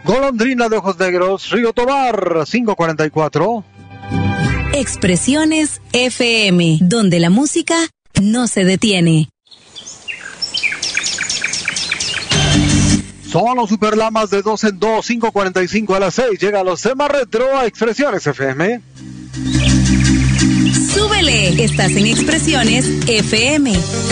Golondrina de ojos negros, Río Tobar, 544. Expresiones FM, donde la música no se detiene. Son los Superlamas de 2 en 2, 5:45 a las 6. Llega los temas retro a Expresiones FM. Súbele, estás en Expresiones FM.